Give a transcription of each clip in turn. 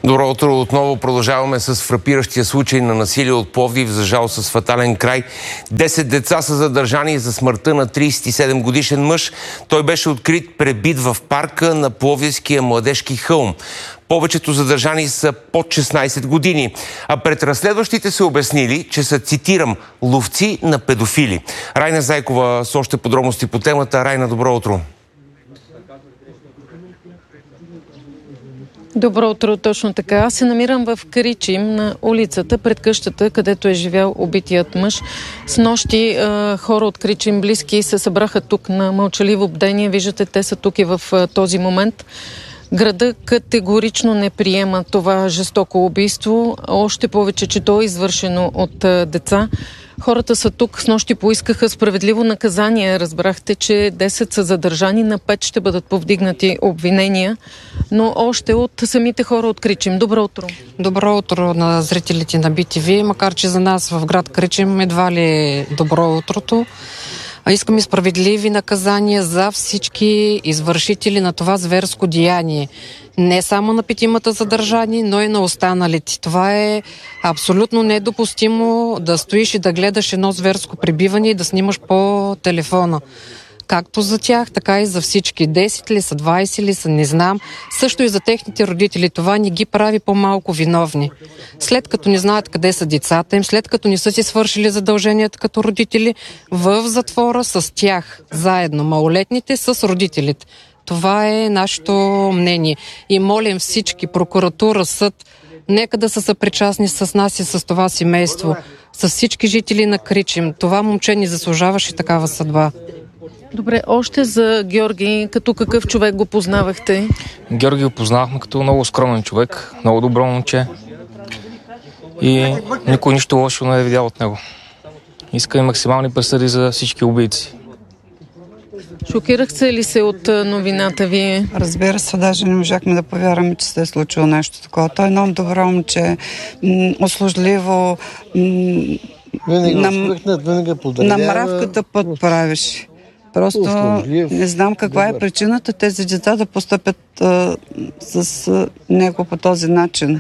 Добро утро. Отново продължаваме с фрапиращия случай на насилие от Пловдив, за жал с фатален край. 10 деца са задържани за смъртта на 37-годишен мъж. Той беше открит пребит в парка на Пловдивския младежки хълм. Повечето задържани са под 16 години. А пред разследващите се обяснили, че са, цитирам, ловци на педофили. Райна Зайкова с още подробности по темата. Райна, добро утро. Добро утро, точно така. Аз се намирам в Кричим, на улицата, пред къщата, където е живял убитият мъж. Снощи хора от Кричим, близки, се събраха тук на мълчаливо бдение. Виждате, те са тук и в този момент. Града категорично не приема това жестоко убийство, още повече, че то е извършено от деца. Хората са тук, снощи поискаха справедливо наказание. Разбрахте, че 10 са задържани, на 5 ще бъдат повдигнати обвинения, но още от самите хора от Кричим. Добро утро! Добро утро на зрителите на BTV, макар че за нас в град Кричим едва ли е добро утрото. Искаме справедливи наказания за всички извършители на това зверско деяние. Не само на 5 задържани, но и на останалите. Това е абсолютно недопустимо да стоиш и да гледаш едно зверско пребиване и да снимаш по телефона. Както за тях, така и за всички. 10 ли са, 20 ли са, не знам. Също и за техните родители. Това не ги прави по-малко виновни. След като не знаят къде са децата им, след като не са си свършили задълженията като родители, в затвора с тях, заедно, малолетните с родителите. Това е нашето мнение. И молим всички, прокуратура, съд, нека да са съпричастни с нас и с това семейство, с всички жители на Кричим. Това момче ни заслужаваше такава съдба. Добре, още за Георги, като какъв човек го познавахте? Георги го познавахме като много скромен човек, много добро момче и никой нищо лошо не е видял от него. Иска и максимални присъди за всички убийци. Шокирахте ли се от новината вие? Разбира се, даже не можахме да повярваме, че се е случило нещо такова. Той е много добро момче, услужливо, на мравката път правиш. Просто не знам каква е причината тези деца да постъпят с него по този начин.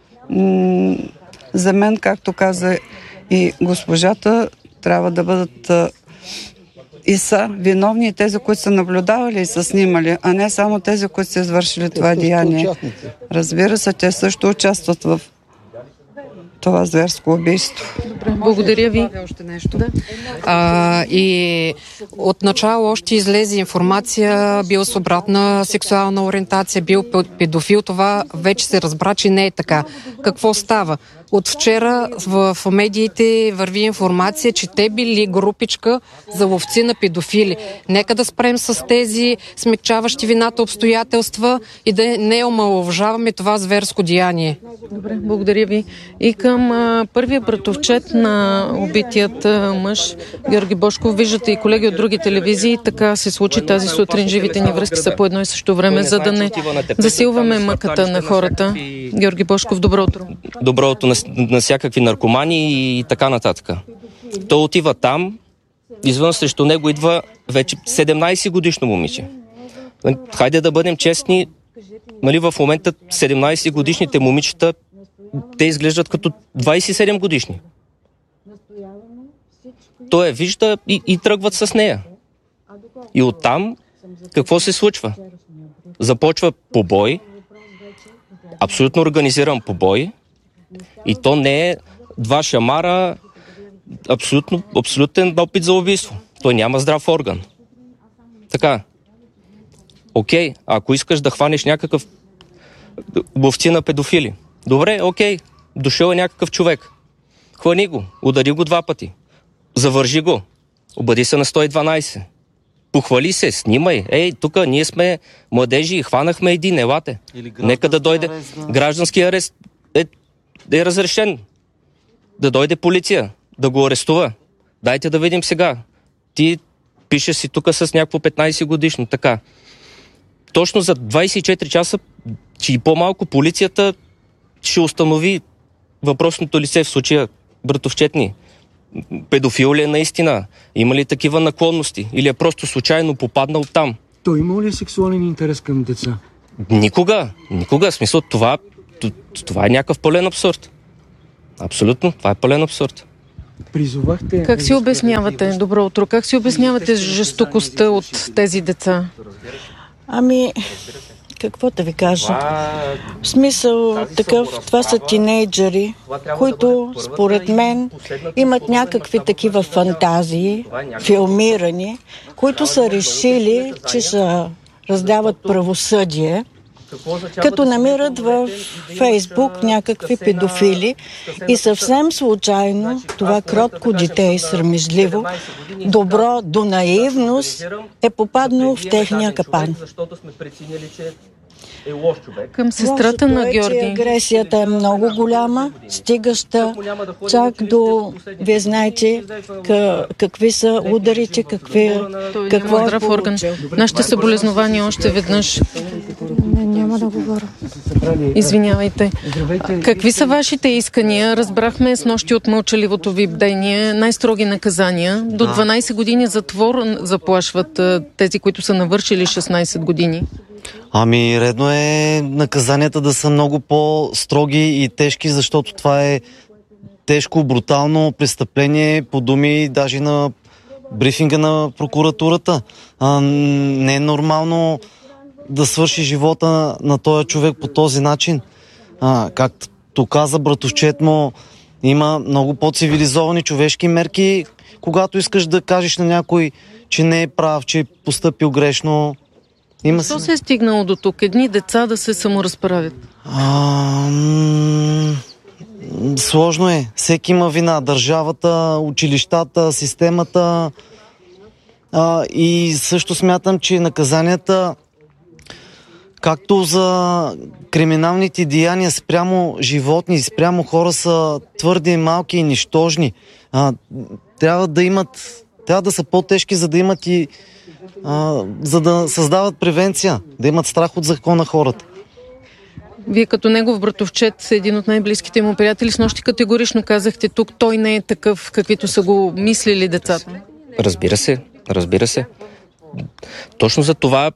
За мен, както каза и госпожата, трябва да бъдат и са виновни тези, които са наблюдавали и са снимали, а не само тези, които са извършили това деяние. Разбира се, те също участват в това зверско убийство. Добре, благодаря ви. Още нещо. Да. И отначало още излезе информация, бил с обратна сексуална ориентация, бил педофил. Това вече се разбра, че не е така. Какво става? От вчера в медиите върви информация, че те били групичка за ловци на педофили. Нека да спрем с тези смекчаващи вината обстоятелства и да не омаловжаваме това зверско деяние. Добре, благодаря ви. И към първия братовчет на убитият мъж, Георги Божков, виждате и колеги от други телевизии, така се случи тази сутрин. Живите ни връзки са по едно и също време, за да не засилваме мъката на хората. Георги Божков, добро утро. Добро утро на всякакви наркомани и така нататък. Той отива там, извън срещу него идва вече 17 годишно момиче. Хайде да бъдем честни, в момента 17 годишните момичета, те изглеждат като 27 годишни. Той я вижда и тръгват с нея. И оттам какво се случва? Започва побой, абсолютно организиран побой, и то не е 2 шамара, абсолютен опит за убийство. Той няма здрав орган. Така. Окей, ако искаш да хванеш някакъв ловци на педофили. Добре, окей, дошъл е някакъв човек. Хвани го, удари го 2 пъти. Завържи го. Обади се на 112. Похвали се, снимай. Ей, тук ние сме младежи и хванахме един, елате. Нека да дойде граждански арест. Е разрешен. Да дойде полиция, да го арестува. Дайте да видим сега. Ти пишеш си тук с някакво 15 годишно, така. Точно за 24 часа, че и по-малко полицията ще установи въпросното лице, в случая братовчетни. Педофил ли е наистина? Има ли такива наклонности? Или е просто случайно попаднал там? Той има ли сексуален интерес към деца? Никога. В смисъл, това Това е някакъв пълен абсурд. Абсолютно, това е пълен абсурд. Как си обяснявате, добро утро, как си обяснявате жестокостта от тези деца? Какво да ви кажа? В смисъл такъв, това са тинейджери, които според мен имат някакви такива фантазии, филмирани, които са решили, че ще раздават правосъдие, като намират в Фейсбук някакви педофили и съвсем случайно това кротко дете и срамежливо, добро до наивност е попаднало в техния капан. Към сестрата на Георги. Агресията е много голяма, стигаща чак до... Вие знаете какви са ударите, какво е получил. Нашите съболезнования още веднъж. Няма да говоря. Извинявайте. Какви са вашите искания? Разбрахме снощи от мълчаливото ви бдение най-строги наказания. До 12 години затвор заплашват тези, които са навършили 16 години. Редно е наказанията да са много по-строги и тежки, защото това е тежко, брутално престъпление, по думи даже на брифинга на прокуратурата. Не е нормално да свърши живота на този човек по този начин. Както каза братовчет му, има много по-цивилизовани човешки мерки, когато искаш да кажеш на някой, че не е прав, че е постъпил грешно. Защо се е стигнало до тук? Едни деца да се саморазправят? Сложно е. Всеки има вина. Държавата, училищата, системата. И също смятам, че наказанията, както за криминалните деяния спрямо животни, спрямо хора, са твърде малки и нищожни. Трябва да са по-тежки, за да имат и за да създават превенция, да имат страх от закона хората. Вие като негов братовчет, един от най-близките му приятели, снощи категорично казахте тук, той не е такъв, каквито са го мислили децата. Разбира се. Точно за това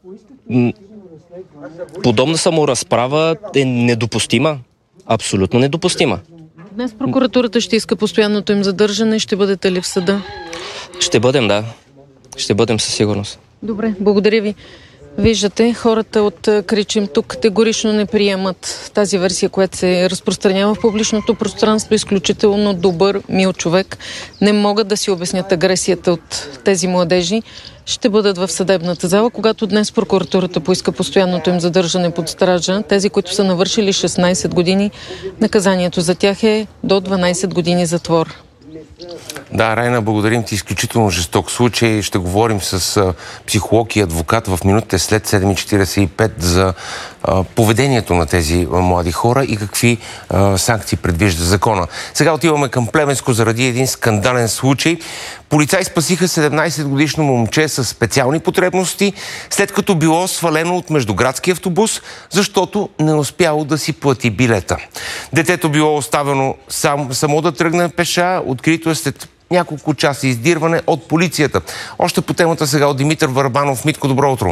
подобна саморазправа е недопустима. Абсолютно недопустима. Днес прокуратурата ще иска постоянното им задържане. Ще бъдете ли в съда? Ще бъдем, да. Ще бъдем със сигурност. Добре, благодаря ви. Виждате, хората от Кричим тук категорично не приемат тази версия, която се разпространява в публичното пространство. Изключително добър, мил човек. Не могат да си обяснят агресията от тези младежи. Ще бъдат в съдебната зала, когато днес прокуратурата поиска постоянното им задържане под стража. Тези, които са навършили 16 години, наказанието за тях е до 12 години затвор. Да, Райна, благодарим ти. Изключително жесток случай. Ще говорим с психолог и адвокат в минутите след 7:45 за поведението на тези млади хора и какви санкции предвижда закона. Сега отиваме към Плевенско заради един скандален случай. Полицаи спасиха 17-годишно момче с специални потребности, след като било свалено от междуградски автобус, защото не успяло да си плати билета. Детето било оставено само да тръгне пеша, открито е след няколко часа издирване от полицията. Още по темата сега от Димитър Върбанов. Митко, добро утро!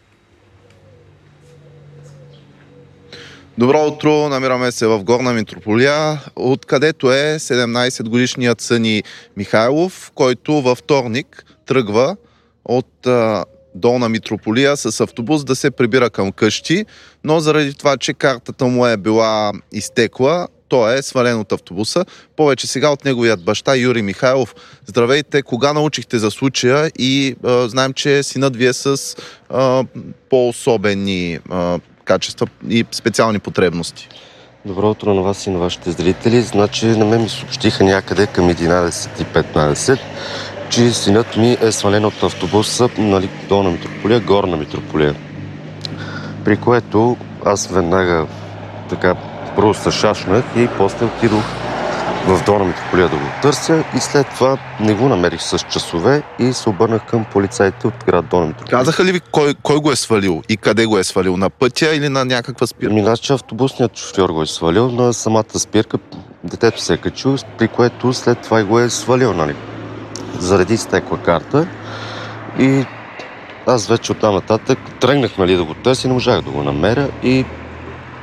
Добро утро! Намираме се в Горна Митрополия, откъдето е 17-годишният Съни Михайлов, който във вторник тръгва от Долна Митрополия с автобус да се прибира към къщи, но заради това, че картата му е била изтекла, той е свален от автобуса. Повече сега от неговият баща Юрий Михайлов. Здравейте, кога научихте за случая и знаем, че синът ви е с по-особени качества и специални потребности. Добро утро на вас и на вашите зрители. Значи на мен ми съобщиха някъде към 11:15, че синът ми е свален от автобуса, Долна Митрополия, Горна Митрополия. При което аз веднага така първо се шашнах и после отидох в Долна Митрополия да го търся и след това не го намерих с часове и се обърнах към полицаите от град Долна Митрополия. Казаха ли ви кой го е свалил и къде го е свалил? На пътя или на някаква спирка? Значи автобусният шофьор го е свалил на самата спирка, детето се е качил, при което след това го е свалил, заради изтекла карта. И аз вече оттам нататък тръгнах да го търся, не можах да го намеря и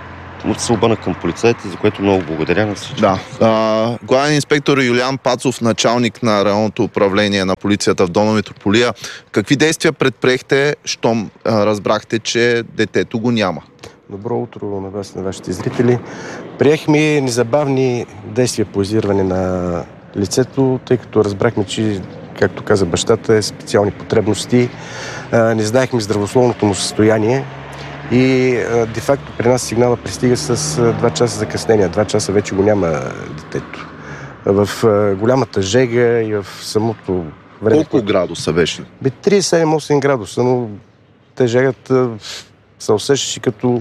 се обърнах към полицаите, за което много благодаря на всички. Да. Главен инспектор Юлиан Пацов, началник на районното управление на полицията в Долна Митрополия. Какви действия предприехте, щом разбрахте, че детето го няма? Добро утро на вас и на вашите зрители. Приехме незабавни действия по издирване на лицето, тъй като разбрахме, че, както каза бащата, е специални потребности. Не знаехме здравословното му състояние и де-факто при нас сигнала пристига с 2 часа закъснение. 2 часа вече го няма детето. В голямата жега и в самото време... Колко градуса беше? 37-8 градуса, но те жегата се усещаше като...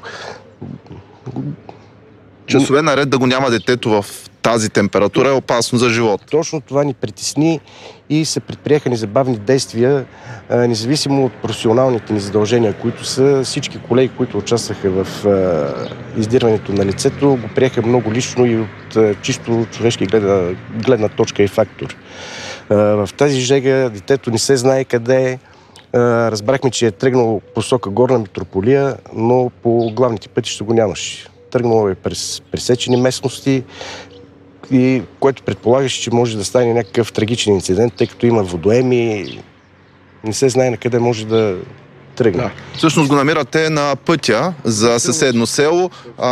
Часове наред да го няма детето в тази температура е опасно за живота. Точно това ни притесни и се предприеха незабавни действия, независимо от професионалните ни задължения, които са всички колеги, които участваха в издирването на лицето, го приеха много лично и от чисто човешки гледна точка и фактор. В тази жега детето не се знае къде е. Разбрахме, че е тръгнал посока Горна Митрополия, но по главните пътища го нямаше. Тръгнало е през пресечени местности, и което предполагаше, че може да стане някакъв трагичен инцидент, тъй като има водоеми, не се знае на къде може да тръгне. Да. Всъщност го намирате на пътя за съседно село.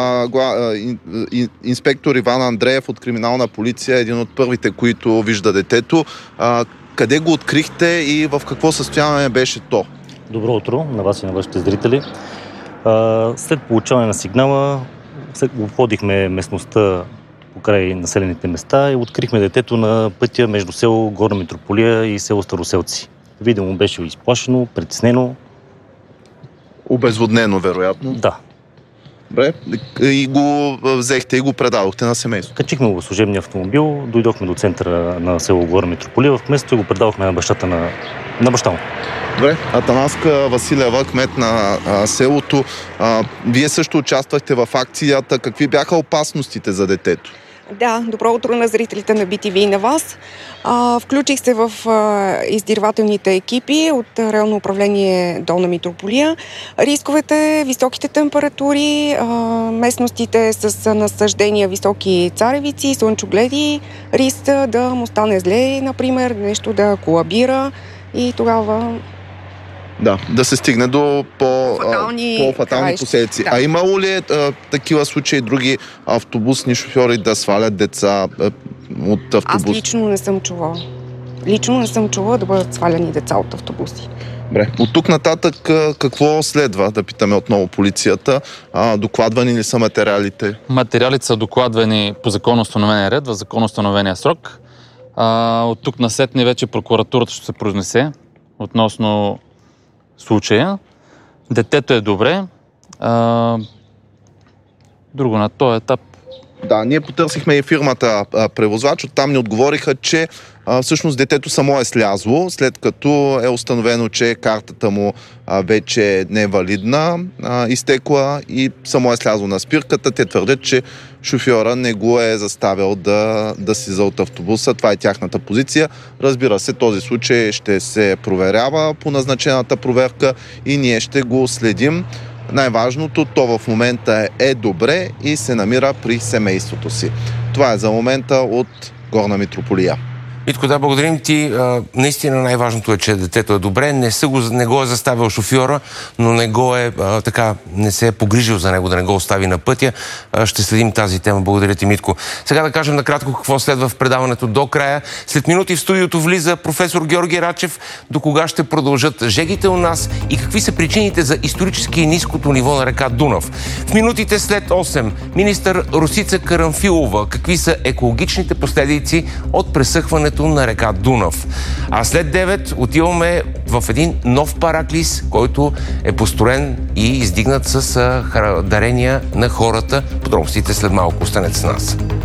Инспектор Иван Андреев от Криминална полиция е един от първите, които вижда детето. Къде го открихте и в какво състояние беше то? Добро утро на вас и на вашите зрители. След получаване на сигнала обходихме местността покрай населените места и открихме детето на пътя между село Горна Митрополия и село Староселци. Видимо беше изплашено, притеснено. Обезводнено, вероятно. Да. Добре. И го взехте и го предадохте на семейство. Качихме го в служебния автомобил, дойдохме до центъра на село Горна Митрополия в кметството и го предадохме на бащата на баща му. Добре. Атанаска Василева, кмет на селото. Вие също участвахте в акцията. Какви бяха опасностите за детето? Да, добро утро на зрителите на BTV и на вас. Включих се в издирвателните екипи от районно управление Долна Митрополия. Рисковете, високите температури, местностите с насъждения високи царевици, слънчогледи, риск да му стане зле, например, нещо да колабира и тогава... Да се стигне до по-фатални последици. Да. А имало ли такива случаи други автобусни шофьори да свалят деца от автобус? Аз лично не съм чувала. Лично не съм чувала да бъдат сваляни деца от автобуси. Добре. От тук нататък какво следва? Да питаме отново полицията. Докладвани ли са материалите? Материалите са докладвани по законоустановения ред, в законоустановения срок. От тук насетне вече прокуратурата ще се произнесе относно случая. Детето е добре. Друго на този етап. Да, ние потърсихме и фирмата превозвач. Оттам ни отговориха, че всъщност детето само е слязло, след като е установено, че картата му вече не е валидна, изтекла и само е слязло на спирката. Те твърдят, че шофьора не го е заставил да слиза от автобуса. Това е тяхната позиция. Разбира се, този случай ще се проверява по назначената проверка и ние ще го следим. Най-важното, то в момента е добре и се намира при семейството си. Това е за момента от Горна Митрополия. Митко, да, благодарим ти. Наистина най-важното е, че детето е добре. Не го е заставил шофьора, но не се е погрижил за него, да не го остави на пътя. Ще следим тази тема. Благодаря ти, Митко. Сега да кажем накратко какво следва в предаването до края. След минути в студиото влиза професор Георги Рачев. До кога ще продължат жегите у нас и какви са причините за исторически ниското ниво на река Дунав. В минутите след 8 министър Росица Карамфилова. Какви са екологичните последици от пресъхването на река Дунав. А след 9 отиваме в един нов параклис, който е построен и издигнат с дарения на хората. Подробностите след малко. Останете с нас.